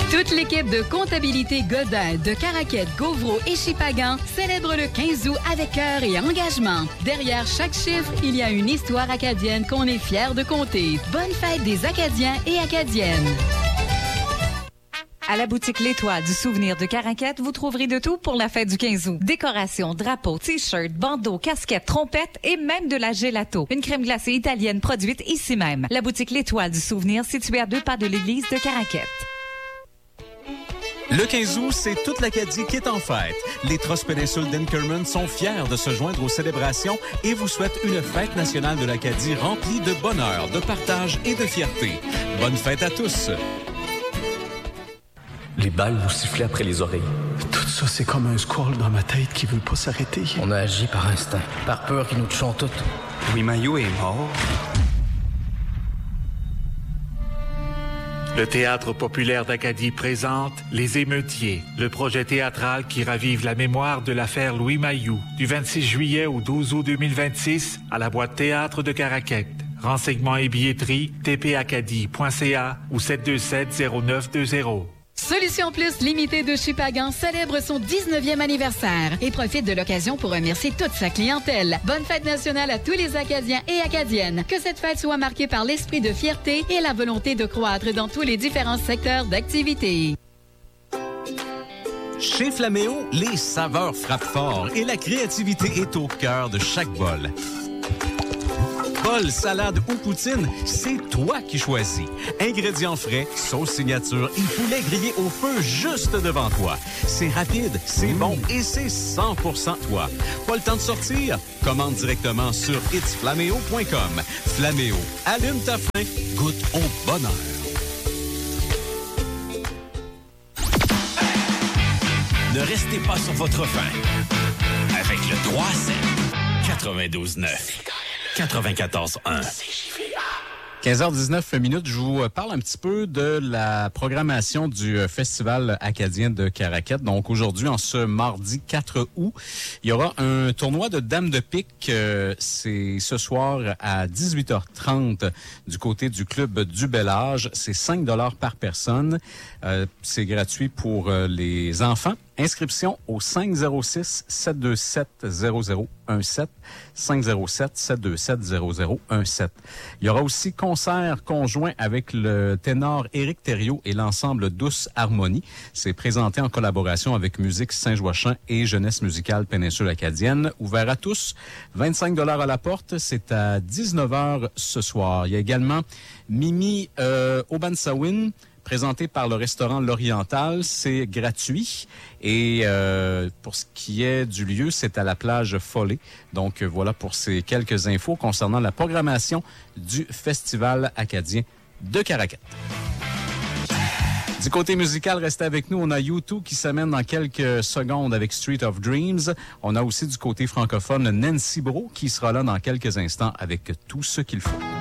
Toute l'équipe de comptabilité Godin de Caraquet, Gauvreau et Chipagan célèbre le 15 août avec cœur et engagement. Derrière chaque chiffre, il y a une histoire acadienne qu'on est fiers de compter. Bonne fête des Acadiens et Acadiennes. À la boutique L'Étoile du Souvenir de Caraquette, vous trouverez de tout pour la fête du 15 août. Décorations, drapeaux, t-shirts, bandeaux, casquettes, trompettes et même de la gelato. Une crème glacée italienne produite ici même. La boutique L'Étoile du Souvenir, située à 2 pas de l'église de Caraquette. Le 15 août, c'est toute l'Acadie qui est en fête. Les Trosses Péninsule d'Inkerman sont fiers de se joindre aux célébrations et vous souhaitent une fête nationale de l'Acadie remplie de bonheur, de partage et de fierté. Bonne fête à tous! Les balles nous sifflaient après les oreilles. Tout ça, c'est comme un squall dans ma tête qui veut pas s'arrêter. On a agi par instinct, par peur qu'ils nous touchent toutes. Louis Mailloux est mort. Le Théâtre populaire d'Acadie présente Les Émeutiers, le projet théâtral qui ravive la mémoire de l'affaire Louis Mailloux, du 26 juillet au 12 août 2026 à la boîte théâtre de Caraquette. Renseignements et billetterie, tpacadie.ca ou 727-0920. Solution Plus Limitée de Chipagan célèbre son 19e anniversaire et profite de l'occasion pour remercier toute sa clientèle. Bonne fête nationale à tous les Acadiens et Acadiennes. Que cette fête soit marquée par l'esprit de fierté et la volonté de croître dans tous les différents secteurs d'activité. Chez Flaméo, les saveurs frappent fort et la créativité est au cœur de chaque bol. Bol, salade ou poutine, c'est toi qui choisis. Ingrédients frais, sauce signature et poulet grillé au feu juste devant toi. C'est rapide, c'est bon et c'est 100% toi. Pas le temps de sortir? Commande directement sur itsflaméo.com. Flaméo, allume ta faim, goûte au bonheur. Ne restez pas sur votre faim. Avec le 3-7, 92-9. 94.1. 15h19, je vous parle un petit peu de la programmation du Festival acadien de Caraquette. Donc aujourd'hui, en ce mardi 4 août, il y aura un tournoi de dames de pique. C'est ce soir à 18h30 du côté du club du Bel Âge. C'est 5 $ par personne. C'est gratuit pour les enfants. Inscription au 506-727-0017, 507-727-0017. Il y aura aussi concert conjoint avec le ténor Éric Thériault et l'ensemble Douce Harmonie. C'est présenté en collaboration avec Musique Saint-Joachim et Jeunesse musicale Péninsule Acadienne. Ouvert à tous, 25 $ à la porte. C'est à 19h ce soir. Il y a également Mimi Obansawin, présenté par le restaurant L'Oriental. C'est gratuit. Et pour ce qui est du lieu, c'est à la plage Follet. Donc voilà pour ces quelques infos concernant la programmation du Festival acadien de Caraquette. Du côté musical, restez avec nous. On a U2 qui s'amène dans quelques secondes avec Street of Dreams. On a aussi du côté francophone Nancy Brault qui sera là dans quelques instants avec Tout ce qu'il faut.